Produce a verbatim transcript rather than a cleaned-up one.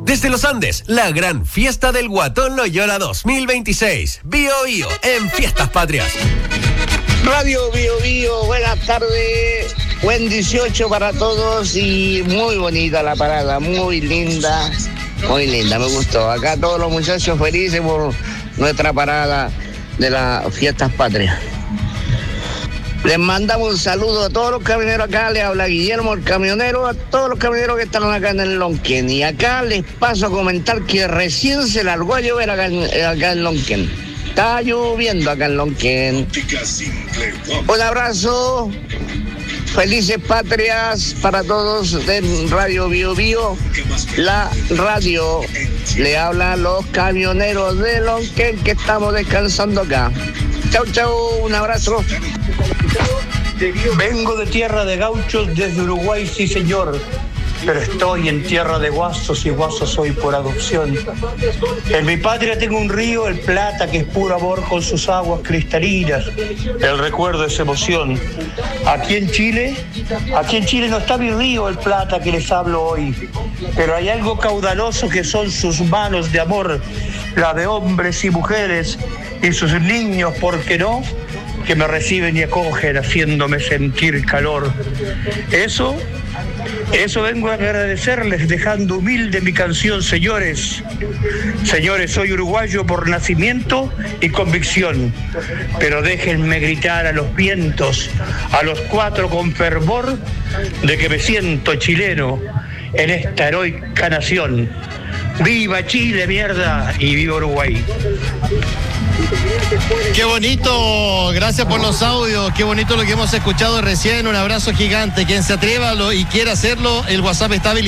Desde los Andes, la gran fiesta del Guatón Loyola dos mil veintiséis. Bio Bio en Fiestas Patrias. Radio Bio Bio, buenas tardes. Buen dieciocho para todos y muy bonita la parada, muy linda, muy linda, me gustó. Acá todos los muchachos felices por nuestra parada de las Fiestas Patrias. Les mandamos un saludo a todos los camioneros acá, les habla Guillermo el camionero, a todos los camioneros que están acá en el Lonquén. Y acá les paso a comentar que recién se largó a llover acá en, acá en Lonquén. Está lloviendo acá en Lonquén. Un abrazo, felices patrias para todos de Radio Bio Bio, la radio. Le hablan los camioneros de Lonquén que estamos descansando acá. Chau, chau, un abrazo. Vengo de tierra de gauchos desde Uruguay, sí señor, pero estoy en tierra de guasos y guaso soy por adopción. En mi patria tengo un río, el Plata, que es puro amor con sus aguas cristalinas. El recuerdo es emoción. Aquí en Chile, aquí en Chile no está mi río, el Plata, que les hablo hoy, pero hay algo caudaloso que son sus manos de amor, la de hombres y mujeres y sus niños, ¿por qué no?, que me reciben y acogen haciéndome sentir calor. Eso, eso vengo a agradecerles dejando humilde mi canción, señores. Señores, soy uruguayo por nacimiento y convicción, pero déjenme gritar a los vientos, a los cuatro con fervor, de que me siento chileno en esta heroica nación. ¡Viva Chile, mierda! Y ¡viva Uruguay! Qué bonito, gracias por los audios, qué bonito lo que hemos escuchado recién, un abrazo gigante. Quien se atreva lo, y quiera hacerlo, el WhatsApp está habilitado.